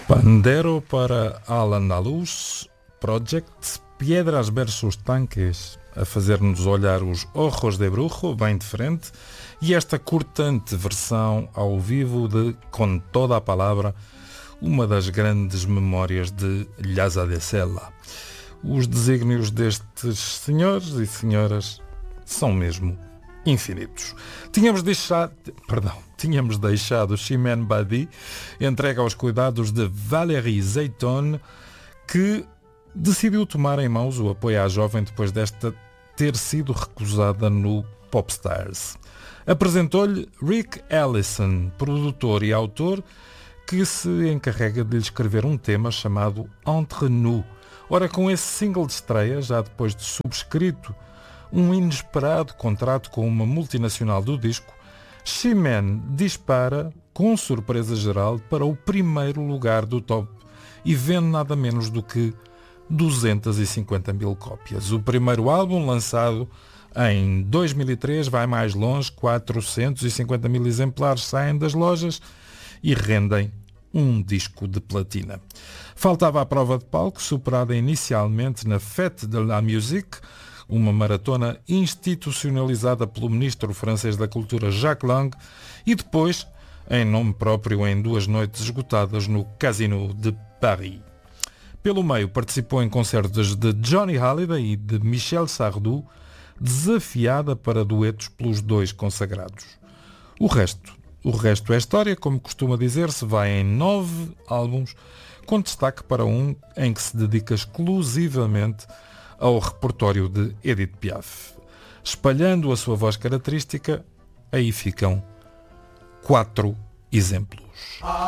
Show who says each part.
Speaker 1: Pandero para Al-Andalus Project, Piedras versus Tanques, a fazer-nos olhar os Ojos de Brujo, bem de frente, e esta cortante versão ao vivo de Com Toda a Palavra, uma das grandes memórias de Llasa de Cela. Os desígnios destes senhores e senhoras são mesmo infinitos. Tínhamos deixado Chimène Badi entregue aos cuidados de Valérie Zeiton, que decidiu tomar em mãos o apoio à jovem depois desta ter sido recusada no Popstars. Apresentou-lhe Rick Ellison, produtor e autor, que se encarrega de lhe escrever um tema chamado Entre Nous. Ora, com esse single de estreia, já depois de subscrito um inesperado contrato com uma multinacional do disco, Chimène dispara, com surpresa geral, para o primeiro lugar do top e vende nada menos do que 250 mil cópias. O primeiro álbum, lançado em 2003, vai mais longe, 450 mil exemplares saem das lojas e rendem um disco de platina. Faltava a prova de palco, superada inicialmente na Fête de la Musique, uma maratona institucionalizada pelo ministro francês da Cultura Jacques Lang, e depois, em nome próprio, em 2 noites esgotadas no Casino de Paris. Pelo meio, participou em concertos de Johnny Hallyday e de Michel Sardou, desafiada para duetos pelos 2 consagrados. O resto é história, como costuma dizer-se, vai em 9 álbuns, com destaque para um em que se dedica exclusivamente ao repertório de Edith Piaf. Espalhando a sua voz característica, aí ficam 4 exemplos.